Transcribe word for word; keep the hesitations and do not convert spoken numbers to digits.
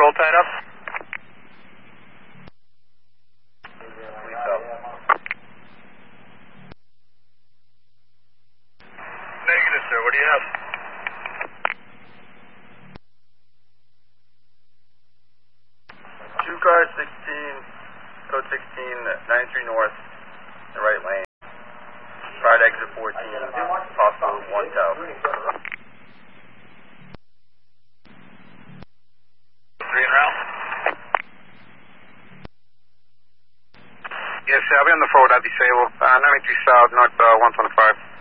control tied up? Negative, sir. What do you have? Two cars, sixteen, code sixteen, ninety-three north, the right lane. Prior to exit fourteen, possible one tow. Three and round? Yes, sir. I'll be on the forward. I'll disable. Uh, ninety-three south, north uh, one twenty-five.